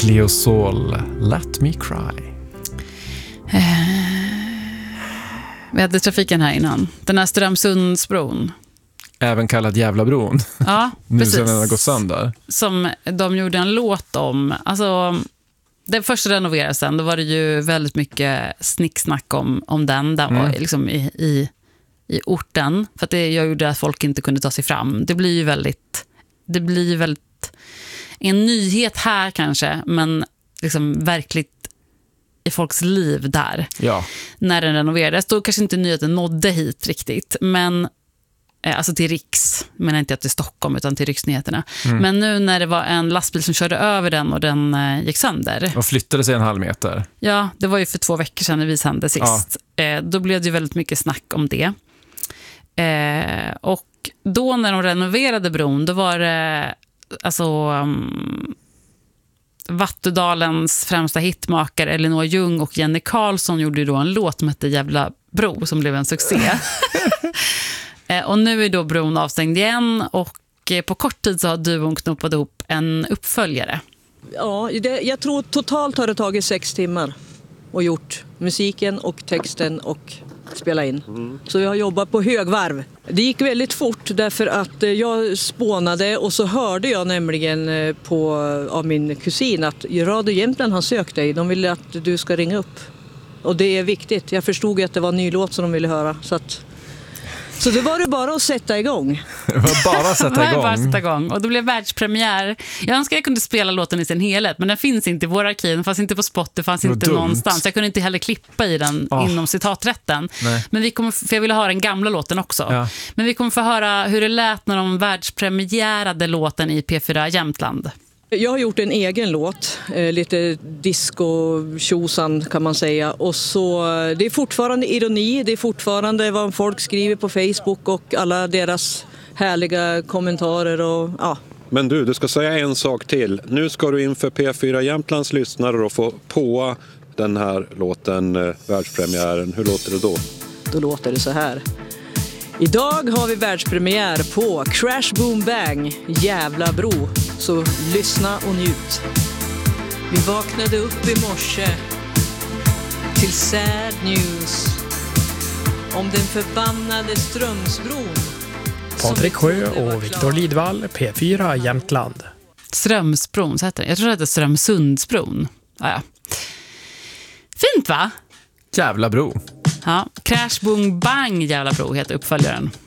Cleosol, Let Me Cry. Vi hade trafiken här innan. Den här Strömsundsbron. Även kallad Jävlabron. Ja, Nu precis. sen den har gått sönder. Som de gjorde en låt om. Alltså, den första renoverelsen, då var det ju väldigt mycket snicksnack om den. Den var liksom i orten. För att det gjorde att folk inte kunde ta sig fram. Det blir väldigt en nyhet här kanske, men liksom verkligt i folks liv där. Ja. När den renoverades. Då kanske inte nyheten nådde hit riktigt, men alltså till Riks, men inte till Stockholm utan till Riksnyheterna. Men nu när det var en lastbil som körde över den och den gick sönder. Och flyttade sig 1,5 meter. Ja, det var ju för 2 veckor sedan när vi sände sist. Ja. Då blev det ju väldigt mycket snack om det. Och då när de renoverade bron, då var det alltså Vattudalens främsta hitmakare Elinor Ljung och Jenny Karlsson gjorde ju då en låt som hette Jävla bro som blev en succé. Och nu är då bron avstängd igen och på kort tid så har duon knoppat ihop en uppföljare. Ja, jag tror totalt har det tagit 6 timmar och gjort musiken och texten och spela in. Så jag har jobbat på högvarv. Det gick väldigt fort därför att jag spånade och så hörde jag nämligen av min kusin att Radio Jämtland har sökt dig. De ville att du ska ringa upp. Och det är viktigt. Jag förstod att det var en ny låt som de ville höra. Så det var det bara att sätta igång. Det var bara att sätta igång. Och det blev världspremiär. Jag önskar jag kunde spela låten i sin helhet, men den finns inte i våra arkiv, den fanns inte på Spotify, det fanns inte någonstans. Jag kunde inte heller klippa i den inom citaträtten. Nej. Men för jag ville höra den gamla låten också. Ja. Men vi kommer få höra hur det lät när de världspremiärade låten i P4 Jämtland. Jag har gjort en egen låt, lite disco-tjosan kan man säga. Och så, det är fortfarande ironi, det är fortfarande vad folk skriver på Facebook och alla deras härliga kommentarer. Och, ja. Men du ska säga en sak till. Nu ska du inför P4 Jämtlands lyssnare och få på den här låten, världspremiären. Hur låter det då? Då låter det så här. Idag har vi världspremiär på Crash Boom Bang, Jävla bro. Så lyssna och njut. Vi vaknade upp i morse till sad news om den förbannade Strömsbron. Patrik Sjö och Viktor Lidvall, P4 Jämtland. Strömsbron, så heter det. Jag tror det heter Strömsundsbron. Ja. Fint va? Jävla bro. Ja, Crash Boom Bang Jävla bro heter uppföljaren.